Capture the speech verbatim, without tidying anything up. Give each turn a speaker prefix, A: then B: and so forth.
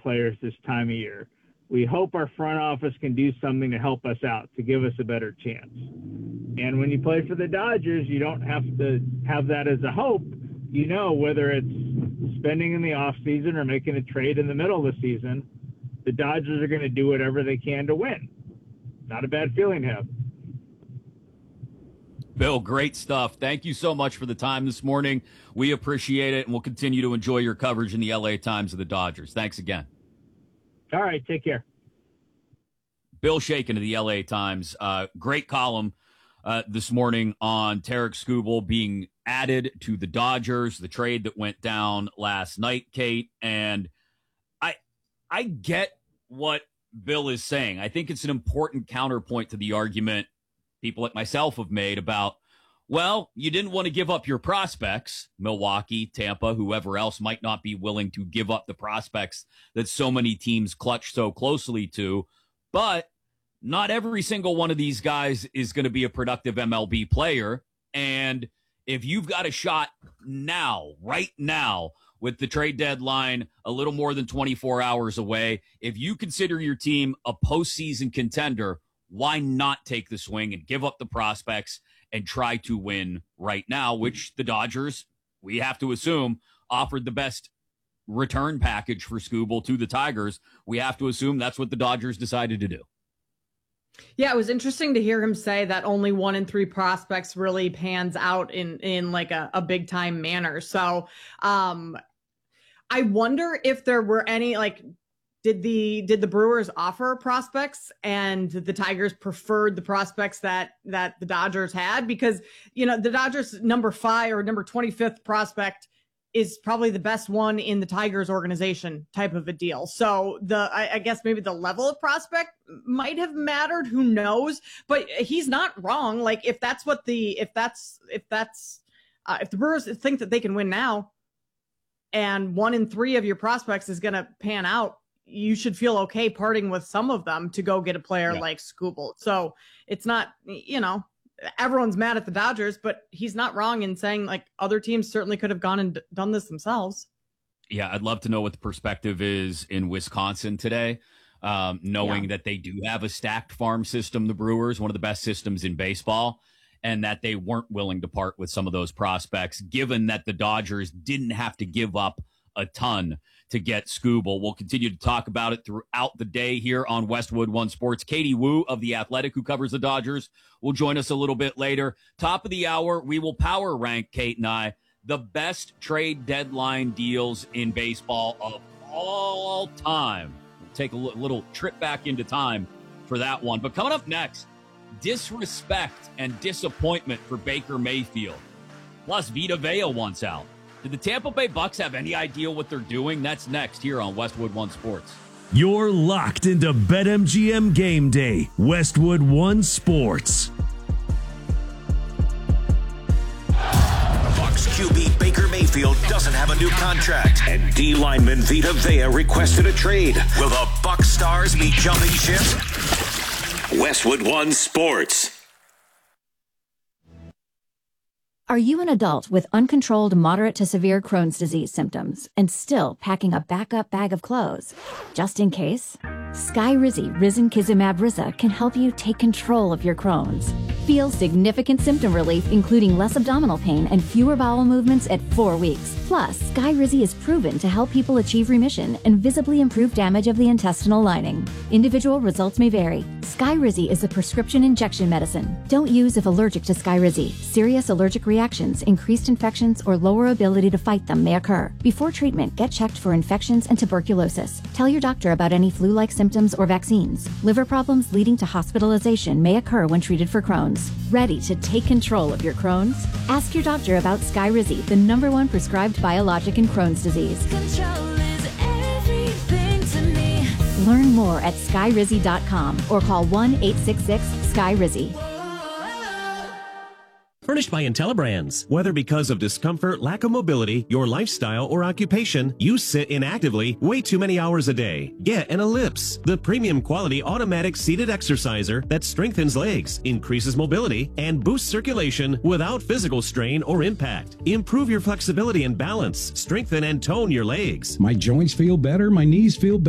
A: players this time of year. We hope our front office can do something to help us out, to give us a better chance. And when you play for the Dodgers, you don't have to have that as a hope. You know, whether it's spending in the offseason or making a trade in the middle of the season, the Dodgers are going to do whatever they can to win. Not a bad feeling to have.
B: Bill, great stuff. Thank you so much for the time this morning. We appreciate it, and we'll continue to enjoy your coverage in the L A Times of the Dodgers. Thanks again.
A: All right, take care.
B: Bill Shakin of the L A Times. Uh, great column uh, this morning on Tarik Skubal being added to the Dodgers, the trade that went down last night, Kate. And I, I get what Bill is saying. I think it's an important counterpoint to the argument people like myself have made about, well, you didn't want to give up your prospects. Milwaukee, Tampa, whoever else might not be willing to give up the prospects that so many teams clutch so closely to. But not every single one of these guys is going to be a productive M L B player. And if you've got a shot now, right now, with the trade deadline a little more than twenty-four hours away, if you consider your team a postseason contender, why not take the swing and give up the prospects and try to win right now, which the Dodgers, we have to assume, offered the best return package for Skubal to the Tigers. We have to assume that's what the Dodgers decided to do.
C: Yeah, it was interesting to hear him say that only one in three prospects really pans out in, in like a, a big time manner. So um, I wonder if there were any, like, Did the did the Brewers offer prospects and the Tigers preferred the prospects that that the Dodgers had? Because, you know, the Dodgers number five or number twenty-fifth prospect is probably the best one in the Tigers organization type of a deal. So the I, I guess maybe the level of prospect might have mattered. Who knows? But he's not wrong. Like if that's what the if that's if that's uh, if the Brewers think that they can win now and one in three of your prospects is going to pan out, you should feel okay parting with some of them to go get a player yeah. like Skubal. So it's not, you know, everyone's mad at the Dodgers, but he's not wrong in saying like other teams certainly could have gone and d- done this themselves.
B: Yeah, I'd love to know what the perspective is in Wisconsin today, um, knowing yeah. that they do have a stacked farm system, the Brewers, one of the best systems in baseball, and that they weren't willing to part with some of those prospects, given that the Dodgers didn't have to give up a ton to get Skubal. We'll continue to talk about it throughout the day here on Westwood One Sports. Katie Woo of The Athletic, who covers the Dodgers, will join us a little bit later. Top of the hour, we will power rank, Kate and I, the best trade deadline deals in baseball of all time. We'll take a l- little trip back into time for that one. But coming up next, disrespect and disappointment for Baker Mayfield. Plus, Vita Vea wants out. Did the Tampa Bay Bucks have any idea what they're doing? That's next here on Westwood One Sports.
D: You're locked into BetMGM Game Day, Westwood One Sports.
E: Bucks Q B Baker Mayfield doesn't have a new contract, and D lineman Vita Vea requested a trade. Will the Bucks stars be jumping ship? Westwood One Sports.
F: Are you an adult with uncontrolled moderate to severe Crohn's disease symptoms and still packing a backup bag of clothes? Just in case? Skyrizi Risankizumab Riza can help you take control of your Crohn's. Feel significant symptom relief, including less abdominal pain and fewer bowel movements at four weeks. Plus, Skyrizi is proven to help people achieve remission and visibly improve damage of the intestinal lining. Individual results may vary. Skyrizi is a prescription injection medicine. Don't use if allergic to Skyrizi. Serious allergic reactions, increased infections, or lower ability to fight them may occur. Before treatment, get checked for infections and tuberculosis. Tell your doctor about any flu-like symptoms or vaccines. Liver problems leading to hospitalization may occur when treated for Crohn's. Ready to take control of your Crohn's? Ask your doctor about Skyrizi, the number one prescribed biologic in Crohn's disease.
G: Control is everything to me.
F: Learn more at skyrizi dot com or call one eight six six sky rizi.
H: Furnished by IntelliBrands. Whether because of discomfort, lack of mobility, your lifestyle, or occupation, you sit inactively way too many hours a day. Get an Ellipse, the premium quality automatic seated exerciser that strengthens legs, increases mobility, and boosts circulation without physical strain or impact. Improve your flexibility and balance, strengthen and tone your legs.
I: My joints feel better, my knees feel better.